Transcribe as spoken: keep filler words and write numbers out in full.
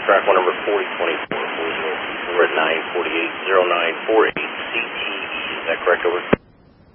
track one number forty twenty-four. We're at nine forty-eight oh nine four eight C T E. Is that correct, over?